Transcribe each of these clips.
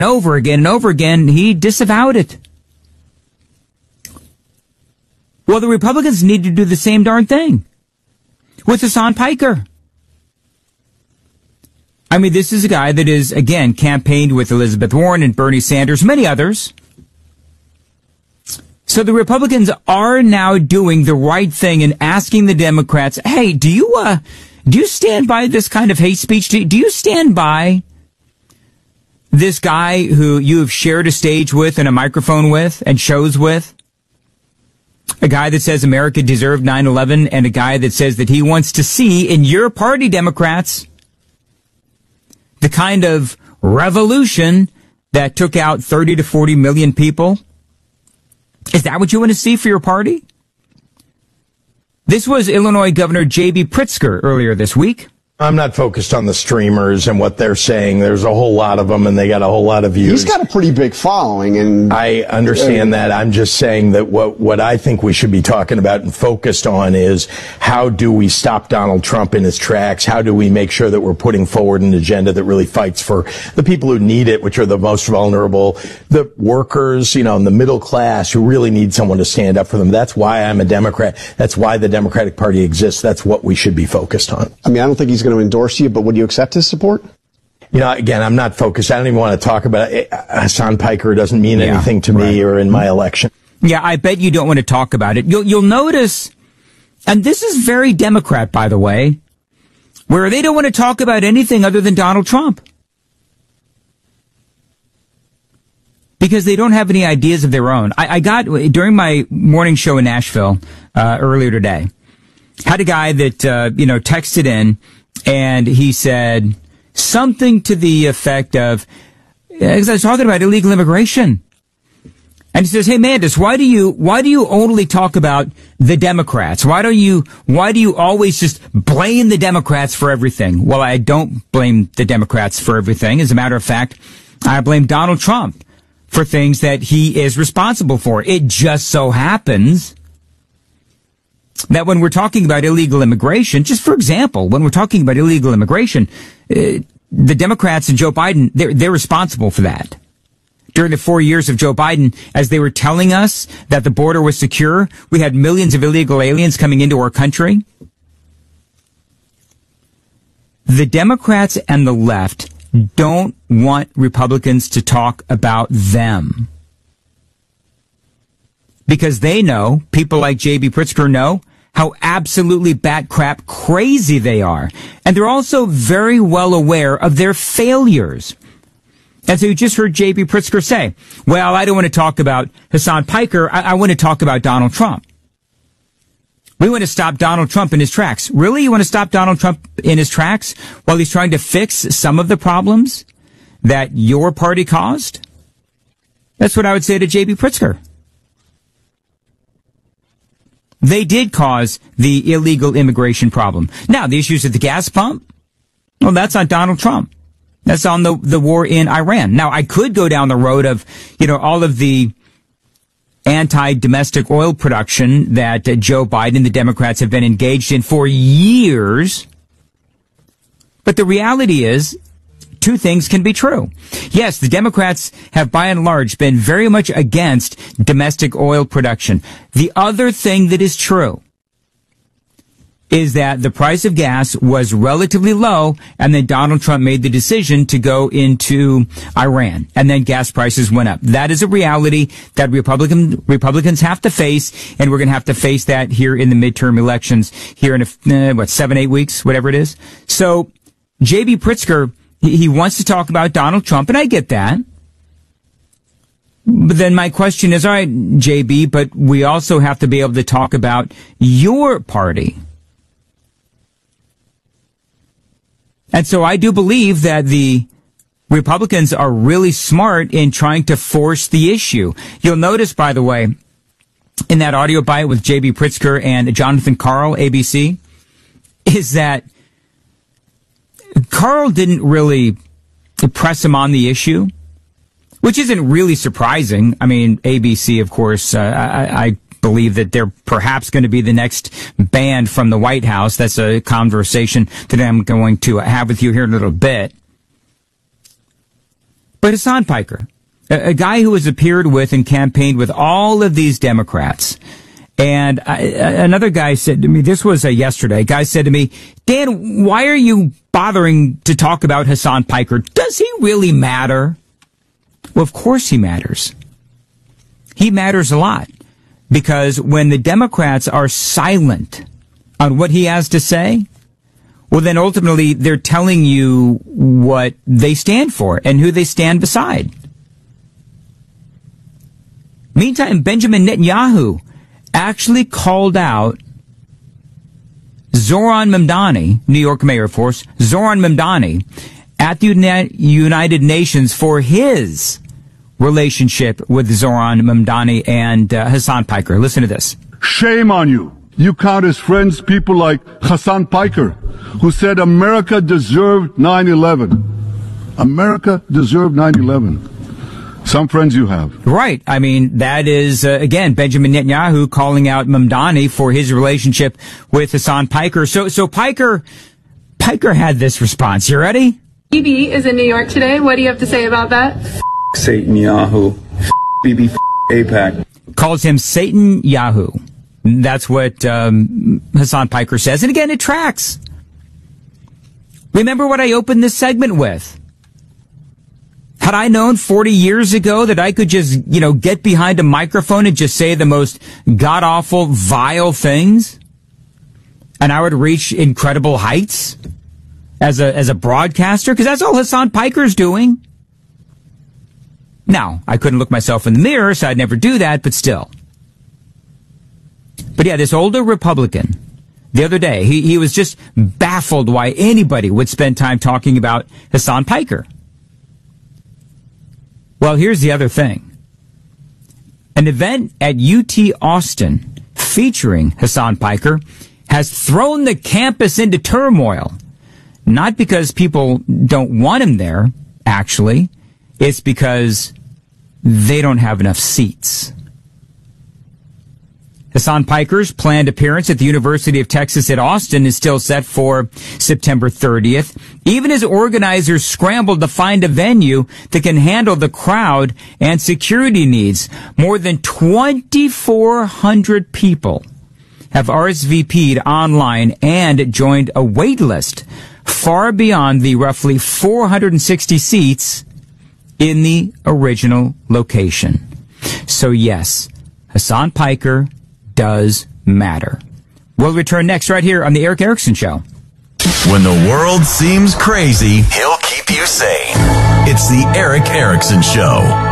over again and over again, he disavowed it. Well, the Republicans need to do the same darn thing with Hasan Piker. I mean, this is a guy that is, again, campaigned with Elizabeth Warren and Bernie Sanders, many others. So the Republicans are now doing the right thing and asking the Democrats, hey, do you stand by this kind of hate speech? Do you stand by this guy who you have shared a stage with and a microphone with and shows with? A guy that says America deserved 9/11 and a guy that says that he wants to see in your party, Democrats, the kind of revolution that took out 30 to 40 million people. Is that what you want to see for your party? This was Illinois Governor J.B. Pritzker earlier this week. I'm not focused on the streamers and what they're saying. There's a whole lot of them, and they got a whole lot of views. He's got a pretty big following, and I understand that. I'm just saying that what I think we should be talking about and focused on is how do we stop Donald Trump in his tracks? How do we make sure that we're putting forward an agenda that really fights for the people who need it, which are the most vulnerable, the workers, in the middle class who really need someone to stand up for them. That's why I'm a Democrat. That's why the Democratic Party exists. That's what we should be focused on. I mean, I don't think he's going to endorse you, but would you accept his support? Again, I'm not focused. I don't even want to talk about it. Hasan Piker doesn't mean anything to me or in my election. Yeah, I bet you don't want to talk about it. You'll notice, and this is very Democrat, by the way, where they don't want to talk about anything other than Donald Trump. Because they don't have any ideas of their own. I got, during my morning show in Nashville earlier today, had a guy that, texted in, and he said something to the effect of, because I was talking about illegal immigration. And he says, hey, Mandis, why do you only talk about the Democrats? Why do you always just blame the Democrats for everything? Well, I don't blame the Democrats for everything. As a matter of fact, I blame Donald Trump for things that he is responsible for. It just so happens that when we're talking about illegal immigration, just for example, when we're talking about illegal immigration, the Democrats and Joe Biden, they're responsible for that. During the 4 years of Joe Biden, as they were telling us that the border was secure, we had millions of illegal aliens coming into our country. The Democrats and the left don't want Republicans to talk about them. Because they know, people like J.B. Pritzker know, how absolutely bat crap crazy they are. And they're also very well aware of their failures. And so you just heard J.B. Pritzker say, well, I don't want to talk about Hasan Piker. I want to talk about Donald Trump. We want to stop Donald Trump in his tracks. Really? You want to stop Donald Trump in his tracks while he's trying to fix some of the problems that your party caused? That's what I would say to J.B. Pritzker. They did cause the illegal immigration problem. Now, the issues at the gas pump, well, that's on Donald Trump. That's on the war in Iran. Now, I could go down the road of, all of the anti-domestic oil production that Joe Biden and the Democrats have been engaged in for years. But the reality is, two things can be true. Yes, the Democrats have by and large been very much against domestic oil production. The other thing that is true is that the price of gas was relatively low, and then Donald Trump made the decision to go into Iran, and then gas prices went up. That is a reality that Republicans have to face, and we're going to have to face that here in the midterm elections here in 7-8 weeks, whatever it is. So J.B. Pritzker, he wants to talk about Donald Trump, and I get that. But then my question is, all right, JB, but we also have to be able to talk about your party. And so I do believe that the Republicans are really smart in trying to force the issue. You'll notice, by the way, in that audio bite with J.B. Pritzker and Jonathan Karl, ABC, is that Karl didn't really press him on the issue, which isn't really surprising. I mean, ABC, of course, I believe that they're perhaps going to be the next banned from the White House. That's a conversation that I'm going to have with you here in a little bit. But Hasan Piker, a guy who has appeared with and campaigned with all of these Democrats. And another guy said to me, this was yesterday, a guy said to me, Dan, why are you bothering to talk about Hasan Piker? Does he really matter? Well, of course he matters. He matters a lot. Because when the Democrats are silent on what he has to say, well, then ultimately they're telling you what they stand for and who they stand beside. Meantime, Benjamin Netanyahu actually called out Zoran Mamdani, New York mayor, of course, Zoran Mamdani, at the United Nations for his relationship with Zoran Mamdani and Hasan Piker. Listen to this. Shame on you. You count as friends people like Hasan Piker, who said America deserved 9/11. America deserved 9/11. Some friends you have. Right. I mean, that is, again, Benjamin Netanyahu calling out Mamdani for his relationship with Hasan Piker. So Piker had this response. You ready? Bibi is in New York today. What do you have to say about that? Satan Yahoo. Bibi AIPAC. Calls him Satan Yahoo. That's what Hasan Piker says. And again, it tracks. Remember what I opened this segment with. Had I known 40 years ago that I could just, get behind a microphone and just say the most god-awful, vile things, and I would reach incredible heights as a broadcaster, because that's all Hasan Piker's doing. Now, I couldn't look myself in the mirror, so I'd never do that, but still. But yeah, this older Republican, the other day, he was just baffled why anybody would spend time talking about Hasan Piker. Well, here's the other thing. An event at UT Austin featuring Hasan Piker has thrown the campus into turmoil. Not because people don't want him there, actually. It's because they don't have enough seats. Hasan Piker's planned appearance at the University of Texas at Austin is still set for September 30th. Even as organizers scrambled to find a venue that can handle the crowd and security needs, more than 2,400 people have RSVP'd online and joined a wait list far beyond the roughly 460 seats in the original location. So yes, Hasan Piker does matter. We'll return next right here on the Erick Erickson Show. When the world seems crazy, he'll keep you sane. It's the Erick Erickson Show.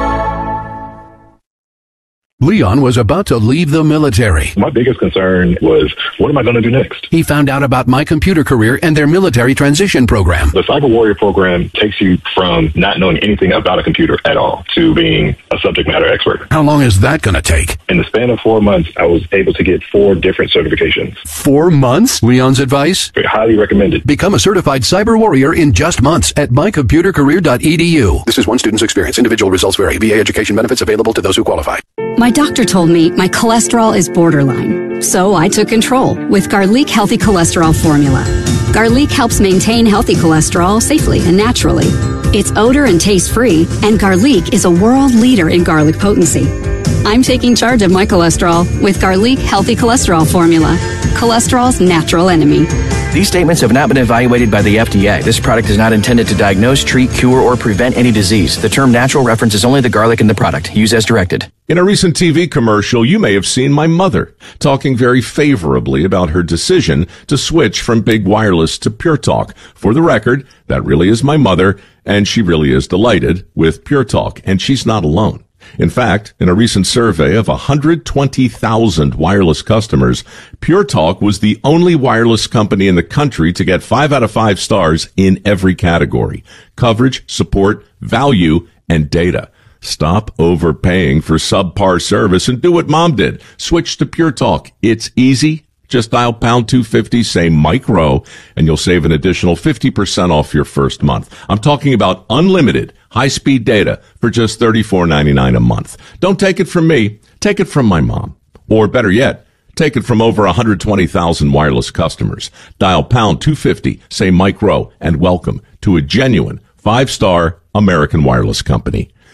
Leon was about to leave the military. My biggest concern was, what am I going to do next? He found out about My Computer Career and their military transition program. The Cyber Warrior program takes you from not knowing anything about a computer at all to being a subject matter expert. How long is that going to take? In the span of 4 months, I was able to get 4 different certifications. 4 months? Leon's advice? Highly recommended. Become a certified cyber warrior in just months at mycomputercareer.edu. This is one student's experience. Individual results vary. VA education benefits available to those who qualify. My doctor told me my cholesterol is borderline, so I took control with Garlic Healthy Cholesterol Formula. Garlic helps maintain healthy cholesterol safely and naturally. It's odor and taste free, and Garlic is a world leader in garlic potency. I'm taking charge of my cholesterol with Garlic Healthy Cholesterol Formula, cholesterol's natural enemy. These statements have not been evaluated by the FDA. This product is not intended to diagnose, treat, cure, or prevent any disease. The term natural references only the garlic in the product. Use as directed. In a recent TV commercial, you may have seen my mother talking very favorably about her decision to switch from big wireless to Pure Talk. For the record, that really is my mother, and she really is delighted with Pure Talk, and she's not alone. In fact, in a recent survey of 120,000 wireless customers, Pure Talk was the only wireless company in the country to get 5 out of 5 stars in every category: coverage, support, value, and data. Stop overpaying for subpar service and do what Mom did. Switch to Pure Talk. It's easy. Just dial pound 250, say micro, and you'll save an additional 50% off your first month. I'm talking about unlimited high-speed data for just $34.99 a month. Don't take it from me. Take it from my mom. Or better yet, take it from over 120,000 wireless customers. Dial pound 250, say micro, and welcome to a genuine 5-star American Wireless Company.